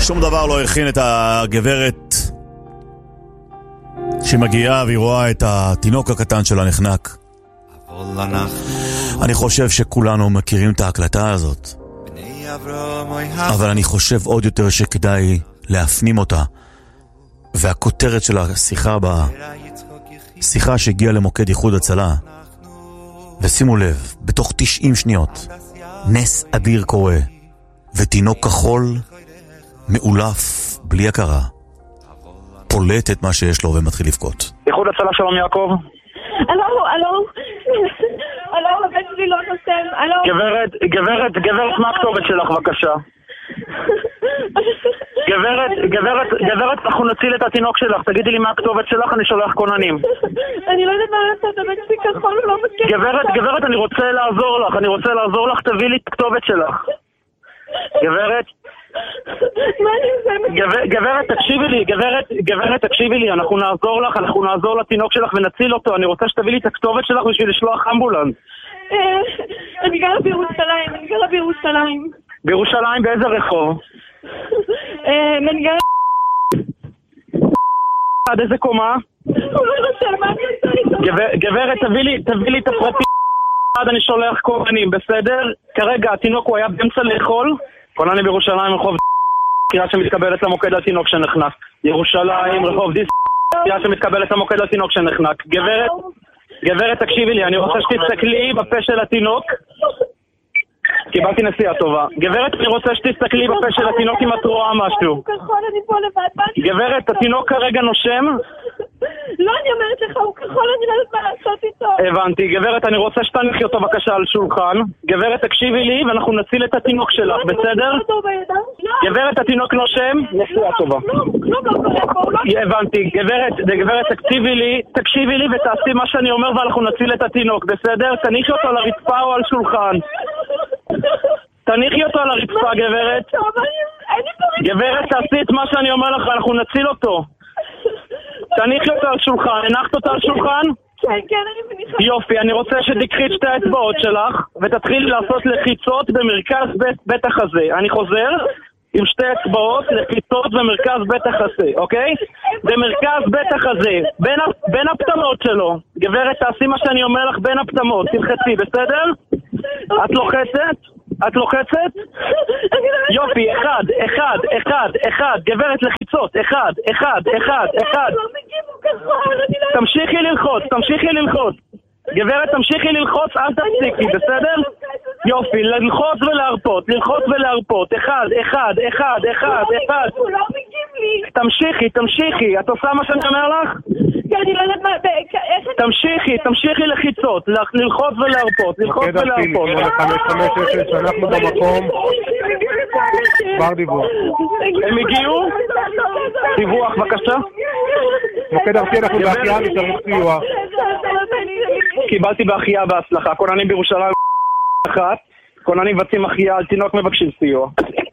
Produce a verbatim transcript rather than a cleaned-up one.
שום דבר לא הכין את הגברת שמגיעה והיא רואה את התינוק הקטן שלה נחנק. אני חושב שכולנו מכירים את ההקלטה הזאת, אבל אני חושב עוד יותר שכדאי להפנים אותה. והכותרת של השיחה בשיחה שהגיעה למוקד איחוד הצלה, ושימו לב, בתוך תשעים שניות נס אדיר קורה, ותינוק כחול מעולף בלי הכרה פולט את מה שיש לו ומתחיל לבכות. איחוד הצלה, שלום יעקב. אלו, אלו, אלו, הבן שלי לא נוסם, אלו. גברת, גברת, גברת, מה הכתובת שלך בבקשה? גברת, גברת, גברת, אנחנו נציל את התינוק שלך, תגידי לי מה הכתובת שלך, אני שולח כוננים. אני לא יודעת מה לעשות, הבן שלי כחול, הוא לא מסכים. גברת, גברת, אני רוצה לעזור לך, אני רוצה לעזור לך, תביא לי את הכתובת שלך. גברת, מה אני עושה? גברת, תקשיבי לי, גברת, גברת, תקשיבי לי, אנחנו נעזור לך, אנחנו נעזור לתינוק שלך ונציל אותו, אני רוצה שתביא לי את הכתובת שלך בשביל לשלוח אמבולנס. אני גרה בירושלים, אני גרה בירושלים. בירושלים באיזה רחוב? מנגר... עד איזה קומה? הוא לא רשם, מה אני עושה איתו? גברת, תביא לי את הפרטים. אני שולח כוננים, בסדר? כרגע התינוק הוא היה באמצע לאכול. כוננים בירושלים, רחוב קריאה שמתקבלת למוקד לתינוק שנחנק. ירושלים, רחוב דיס קריאה שמתקבלת למוקד לתינוק שנחנק. גברת, גברת, תקשיבי לי, אני רוצה שתסתכלי בפה של התינוק. קיבלתי נסיעה טובה. גברת, אני רוצה שתסתכלי בפה של התינוק אם את רואה משהו. גברת, התינוק כרגע נושם? לא, אני אומרת לך, הוא כחול, אני לא יודעת מה לעשות איתו. הבנתי. גברת, אני רוצה שתניחי אותו בבקשה על שולחן. גברת, תקשיבי לי ואנחנו נציל את התינוק שלך, בסדר? גברת, התינוק נושם? נסיעה טובה. הבנתי. גברת, גברת, תקשיבי לי, תקשיבי לי ותעשי מה שאני אומר ואנחנו נציל את התינוק, בסדר? תניחי אותו על הרצפה או על שולחן. תניחי אותו על הרצפה, גברת. גברת, תעשי את מה שאני אומר לך, אנחנו נציל אותו. תניחי אותו על שולחן. הנחת אותו על שולחן? כן, כן, אני מניחה. יופי, אני רוצה שתקחי את שתי האצבעות שלך ותתחילי לעשות לחיצות במרכז בית החזה. אני חוזר עם שתי אצבעות לחיצות במרכז בית החזה, אוקיי? במרכז בית החזה, בין, בין הפתמות שלו. גברת, תעשי מה שאני אומר לך בין הפתמות, תלחצי, בסדר? את לוחצת? את לוחצת? יופי, אחד, אחד, אחד, אחד, גברת לחיצות, אחד, אחד, אחד, אחד. תמשיכי ללחוץ, תמשיכי ללחוץ. גברת, תמשיכי ללחוץ, אל תפסיקי, בסדר? יופי, ללחוץ ולהרפות, ללחוץ ולהרפות, אחד, אחד, אחד, אחד, אחד. תמשיכי, תמשיכי, את עושה מה שאני אומר לך? תמשיכי, תמשיכי לחיצות, ללחוץ ולהרפות, ללחוץ ולהרפות. אנחנו במקום. כבר דיווח. הם הגיעו? דיווח, בבקשה. מוקד ארצי, אנחנו בהחייאה, נצטרך סיוע. קיבלתי בהחייאה בהצלחה. כוננים בירושלים אחת, כוננים מבצעים החייאה על תינוק מבקשים סיוע.